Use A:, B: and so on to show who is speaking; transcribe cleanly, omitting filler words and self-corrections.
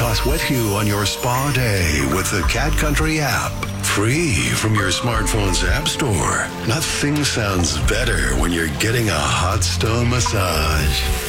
A: Plus, wet you on your spa day with the Cat Country app. Free from your smartphone's app store. Nothing sounds better when you're getting a hot stone massage.